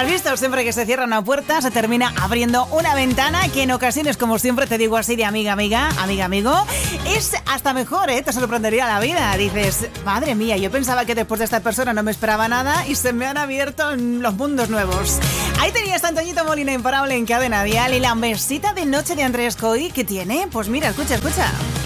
¿Has visto? Siempre que se cierra una puerta se termina abriendo una ventana, que en ocasiones, como siempre te digo así de amiga, amigo, es hasta mejor, ¿eh? Te sorprendería la vida. Dices, madre mía, yo pensaba que después de esta persona no me esperaba nada y se me han abierto los mundos nuevos. Ahí tenías a Antoñito Molina, imparable en Cadena Dial, y la mesita de noche de Andrés Coy que tiene. Pues mira, escucha.